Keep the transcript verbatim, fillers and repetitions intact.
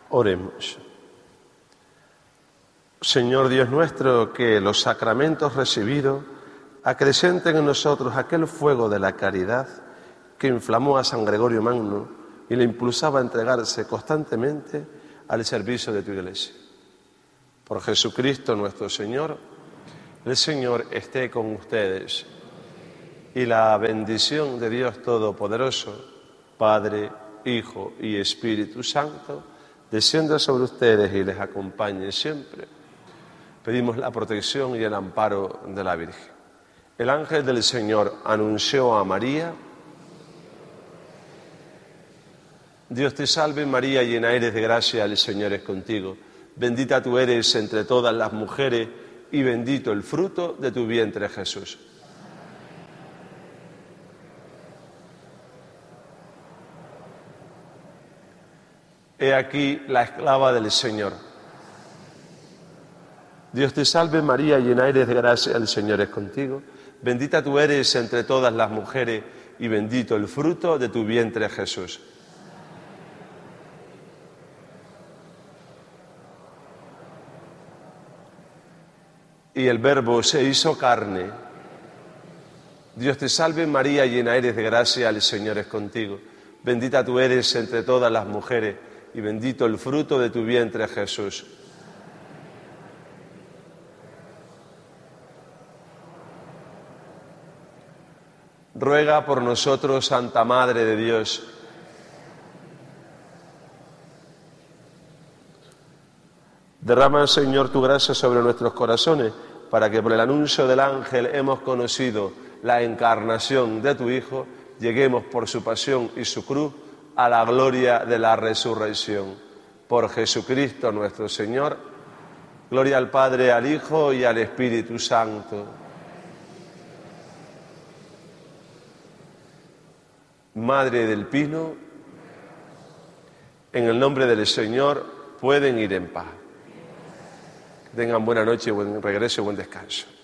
Oremos. Señor Dios nuestro, que los sacramentos recibidos acrecenten en nosotros aquel fuego de la caridad que inflamó a San Gregorio Magno y le impulsaba a entregarse constantemente al servicio de tu Iglesia. Por Jesucristo nuestro Señor, el Señor esté con ustedes y la bendición de Dios Todopoderoso, Padre, Hijo y Espíritu Santo, descienda sobre ustedes y les acompañe siempre. Pedimos la protección y el amparo de la Virgen. El ángel del Señor anunció a María: Dios te salve María, llena eres de gracia, el Señor es contigo. Bendita tú eres entre todas las mujeres y bendito el fruto de tu vientre, Jesús. He aquí la esclava del Señor. Dios te salve María, llena eres de gracia, el Señor es contigo. Bendita tú eres entre todas las mujeres y bendito el fruto de tu vientre, Jesús. Y el Verbo se hizo carne. Dios te salve María, llena eres de gracia, el Señor es contigo. Bendita tú eres entre todas las mujeres y bendito el fruto de tu vientre, Jesús. Ruega por nosotros, Santa Madre de Dios. Derrama, Señor, tu gracia sobre nuestros corazones, para que por el anuncio del ángel hemos conocido la encarnación de tu Hijo, lleguemos por su pasión y su cruz a la gloria de la resurrección. Por Jesucristo nuestro Señor. Gloria al Padre, al Hijo y al Espíritu Santo. Madre del Pino, en el nombre del Señor, pueden ir en paz. Que tengan buena noche, buen regreso y buen descanso.